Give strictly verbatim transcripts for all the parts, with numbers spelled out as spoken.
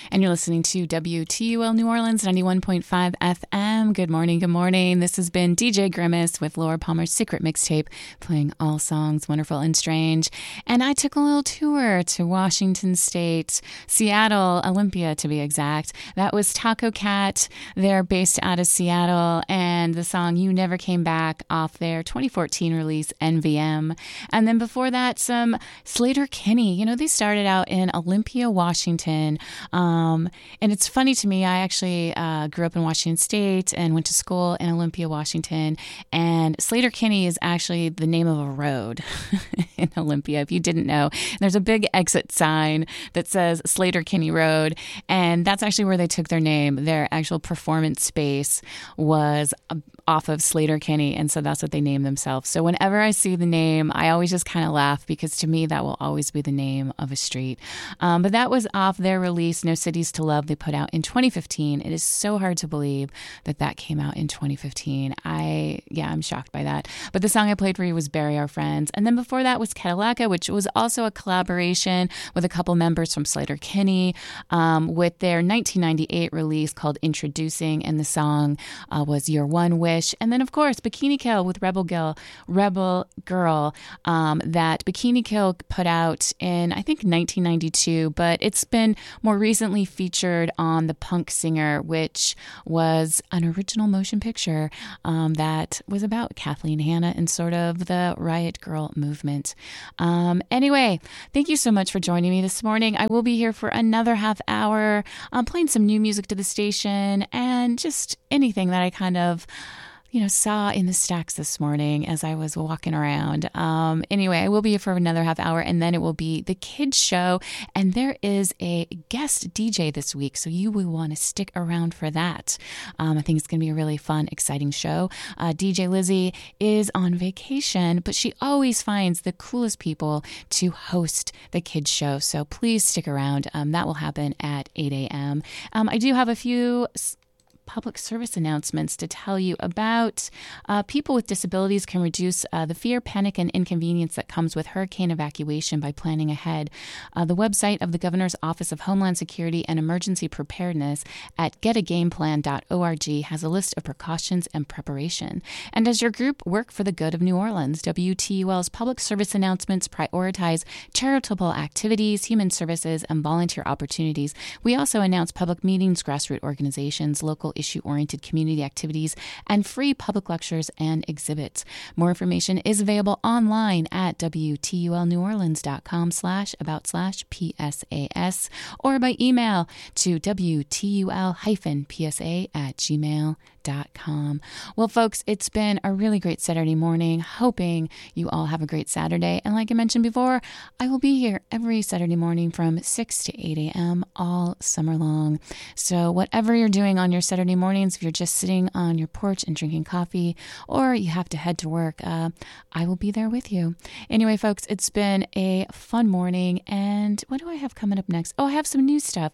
And you're listening to W T U L New Orleans, ninety-one point five F M. Good morning, good morning. This has been D J Grimace with Laura Palmer's Secret Mixtape, playing all songs wonderful and strange. And I took a little tour to Washington State, Seattle, Olympia to be exact. That was Taco Cat. They're based out of Seattle, and the song You Never Came Back off their twenty fourteen release N V M. And then before that, some Sleater-Kinney. You know, they started out in Olympia, Washington. Um, and it's funny to me, I actually uh, grew up in Washington State and went to school in Olympia, Washington. And Sleater-Kinney is actually the name of a road in Olympia, if you didn't know. There's a big exit sign that says Sleater-Kinney Road. And that's actually where they took their name. Their actual performance space was off of Sleater-Kinney. And so that's what they named themselves. So whenever I see the name, I always just kind of laugh, because to me, that will always be the name of a street. Um, but that was off their release, No Cities to Love, they put out in twenty fifteen. It is so hard to believe that that came out in twenty fifteen. I, yeah, I'm shocked by that. But the song I played for you was Bury Our Friends. And then before that was Ketelaka, which was also a collaboration with a couple members from Sleater-Kinney um, with their nineteen ninety-eight release called Introducing. And the song uh, was Your One Wish. And then, of course, Bikini Kill with Rebel Girl, Rebel Girl um, that Bikini Kill put out in, I think, nineteen ninety-two. But it's been more recently featured on The Punk Singer, which was an original motion picture um, that was about Kathleen Hanna and sort of the Riot Girl movement. Um, anyway, thank you so much for joining me this morning. I will be here for another half hour, um, playing some new music to the station and just anything that I kind of you know, saw in the stacks this morning as I was walking around. Um, anyway, I will be here for another half hour, and then it will be the kids show. And there is a guest D J this week, so you will want to stick around for that. Um, I think it's going to be a really fun, exciting show. Uh, D J Lizzie is on vacation, but she always finds the coolest people to host the kids show. So please stick around. Um, that will happen at eight a.m. Um, I do have a few public service announcements to tell you about. Uh, people with disabilities can reduce uh, the fear, panic, and inconvenience that comes with hurricane evacuation by planning ahead. Uh, the website of the Governor's Office of Homeland Security and Emergency Preparedness at get a game plan dot org has a list of precautions and preparation. And as your group work for the good of New Orleans, W T U L's public service announcements prioritize charitable activities, human services, and volunteer opportunities. We also announce public meetings, grassroots organizations, local issue-oriented community activities, and free public lectures and exhibits. More information is available online at W T U L New Orleans dot com slash about slash P S A S or by email to W T U L hyphen P S A at gmail dot com. Well, folks, it's been a really great Saturday morning. Hoping you all have a great Saturday. And like I mentioned before, I will be here every Saturday morning from six to eight a.m. all summer long. So whatever you're doing on your Saturday mornings, if you're just sitting on your porch and drinking coffee, or you have to head to work, uh, I will be there with you. Anyway, folks, it's been a fun morning. And what do I have coming up next? Oh, I have some new stuff,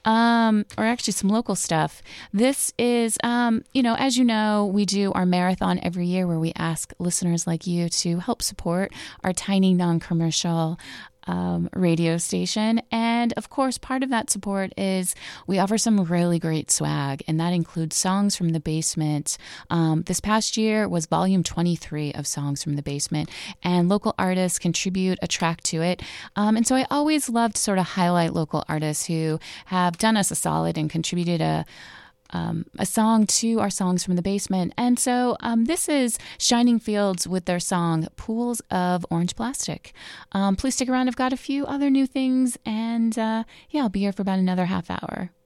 um, or actually some local stuff. This is, um, you know, as you know, we do our marathon every year where we ask listeners like you to help support our tiny non-commercial Um, radio station. And of course, part of that support is we offer some really great swag, and that includes Songs from the Basement. Um, this past year was volume twenty-three of Songs from the Basement, and local artists contribute a track to it. Um, and so I always love to sort of highlight local artists who have done us a solid and contributed a Um, a song to our Songs from the Basement. And so um, this is Shining Fields with their song Pools of Orange Plastic. Um, please stick around. I've got a few other new things, and uh, yeah, I'll be here for about another half hour.